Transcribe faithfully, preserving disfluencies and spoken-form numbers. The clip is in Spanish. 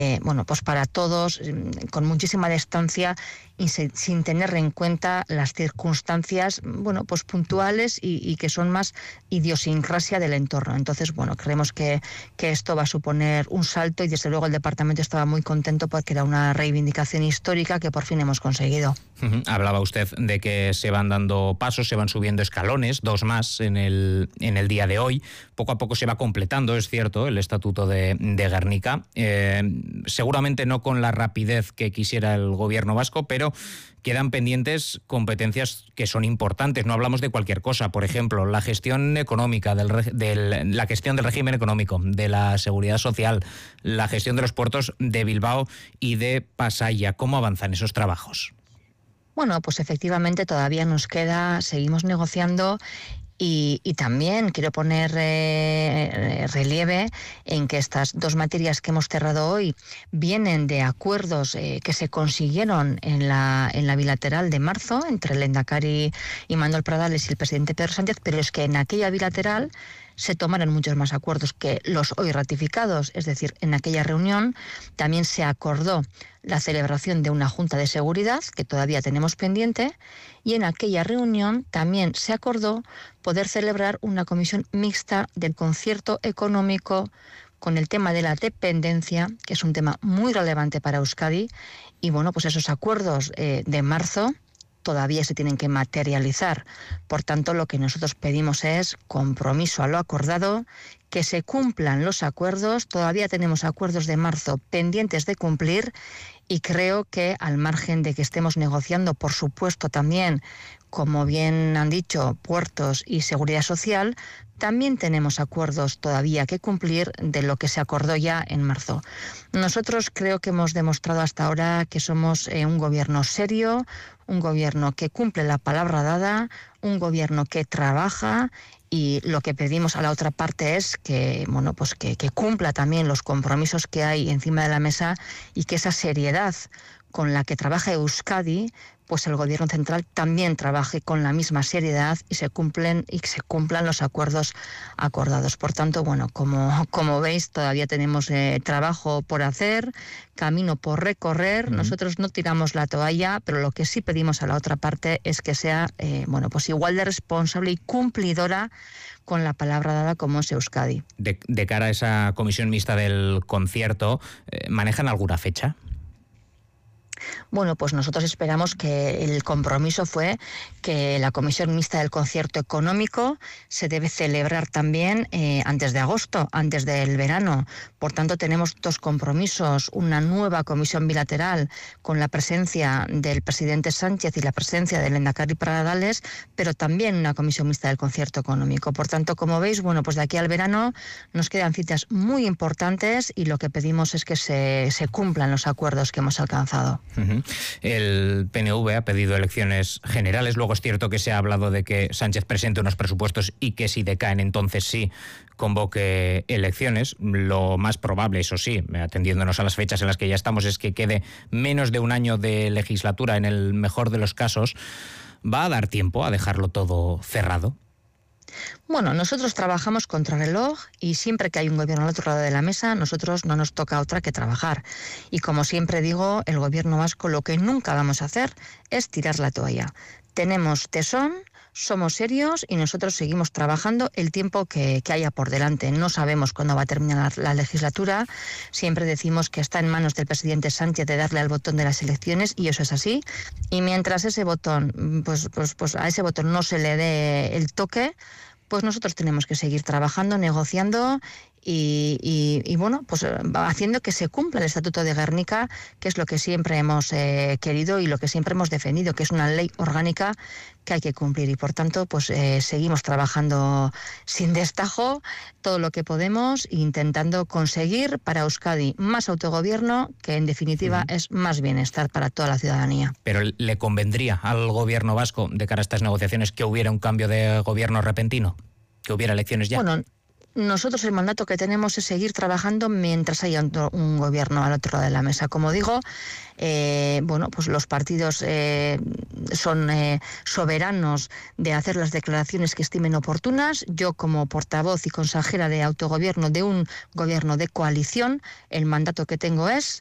Eh, bueno, pues para todos, con muchísima distancia y se, sin tener en cuenta las circunstancias, bueno, pues puntuales y, y que son más idiosincrasia del entorno. Entonces, bueno, creemos que, que esto va a suponer un salto y desde luego el departamento estaba muy contento porque era una reivindicación histórica que por fin hemos conseguido. Uh-huh. Hablaba usted de que se van dando pasos, se van subiendo escalones, dos más en el, en el día de hoy. Poco a poco se va completando, es cierto, el Estatuto de, de Gernika. Eh, seguramente no con la rapidez que quisiera el gobierno vasco, pero quedan pendientes competencias que son importantes. No hablamos de cualquier cosa. Por ejemplo, la gestión económica, del, del, la gestión del régimen económico, de la seguridad social, la gestión de los puertos de Bilbao y de Pasaia. ¿Cómo avanzan esos trabajos? Bueno, pues efectivamente todavía nos queda, seguimos negociando. Y, y también quiero poner eh, relieve en que estas dos materias que hemos cerrado hoy vienen de acuerdos eh, que se consiguieron en la, en la bilateral de marzo entre el Lehendakari y Manuel Pradales y el presidente Pedro Sánchez, pero es que en aquella bilateral se tomaron muchos más acuerdos que los hoy ratificados. Es decir, en aquella reunión también se acordó la celebración de una Junta de Seguridad, que todavía tenemos pendiente, y en aquella reunión también se acordó poder celebrar una comisión mixta del concierto económico con el tema de la dependencia, que es un tema muy relevante para Euskadi, y bueno, pues esos acuerdos eh, de marzo todavía se tienen que materializar. Por tanto, lo que nosotros pedimos es compromiso a lo acordado, que se cumplan los acuerdos. Todavía tenemos acuerdos de marzo pendientes de cumplir y creo que al margen de que estemos negociando, por supuesto, también, como bien han dicho, puertos y seguridad social, también tenemos acuerdos todavía que cumplir de lo que se acordó ya en marzo. Nosotros creo que hemos demostrado hasta ahora que somos eh, un gobierno serio, un gobierno que cumple la palabra dada, un gobierno que trabaja, y lo que pedimos a la otra parte es que, bueno, pues que, que cumpla también los compromisos que hay encima de la mesa y que esa seriedad con la que trabaja Euskadi, pues el gobierno central también trabaje con la misma seriedad y se cumplen y se cumplan los acuerdos acordados. Por tanto, bueno, como, como veis, todavía tenemos eh, trabajo por hacer, camino por recorrer. Uh-huh. Nosotros no tiramos la toalla, pero lo que sí pedimos a la otra parte es que sea, eh, bueno, pues igual de responsable y cumplidora con la palabra dada como es Euskadi. De, de cara a esa comisión mixta del concierto, eh, ¿manejan alguna fecha? Bueno, pues nosotros esperamos que el compromiso fue que la Comisión Mixta del Concierto Económico se debe celebrar también eh, antes de agosto, antes del verano. Por tanto, tenemos dos compromisos, una nueva comisión bilateral con la presencia del presidente Sánchez y la presencia del Lehendakari Pradales, pero también una comisión mixta del Concierto Económico. Por tanto, como veis, bueno, pues de aquí al verano nos quedan citas muy importantes y lo que pedimos es que se, se cumplan los acuerdos que hemos alcanzado. Uh-huh. El P N V ha pedido elecciones generales. Luego es cierto que se ha hablado de que Sánchez presente unos presupuestos y que si decaen entonces sí convoque elecciones. Lo más probable, eso sí, atendiéndonos a las fechas en las que ya estamos, es que quede menos de un año de legislatura en el mejor de los casos. ¿Va a dar tiempo a dejarlo todo cerrado? Bueno, nosotros trabajamos contra reloj y siempre que hay un gobierno al otro lado de la mesa, nosotros no nos toca otra que trabajar. Y como siempre digo, el gobierno vasco lo que nunca vamos a hacer es tirar la toalla. Tenemos tesón, somos serios y nosotros seguimos trabajando el tiempo que, que haya por delante. No sabemos cuándo va a terminar la, la legislatura. Siempre decimos que está en manos del presidente Sánchez de darle al botón de las elecciones y eso es así. Y mientras ese botón, pues, pues, pues a ese botón no se le dé el toque, pues nosotros tenemos que seguir trabajando, negociando y, y, y bueno, pues haciendo que se cumpla el Estatuto de Gernika, que es lo que siempre hemos eh, querido y lo que siempre hemos defendido, que es una ley orgánica que hay que cumplir. Y por tanto, pues eh, seguimos trabajando sin destajo todo lo que podemos, intentando conseguir para Euskadi más autogobierno, que en definitiva uh-huh. es más bienestar para toda la ciudadanía. Pero ¿le convendría al gobierno vasco, de cara a estas negociaciones, que hubiera un cambio de gobierno repentino? ¿Que hubiera elecciones ya? Bueno, nosotros el mandato que tenemos es seguir trabajando mientras haya un, un gobierno al otro lado de la mesa. Como digo, eh, bueno, pues los partidos eh, son eh, soberanos de hacer las declaraciones que estimen oportunas. Yo, como portavoz y consejera de autogobierno de un gobierno de coalición, el mandato que tengo es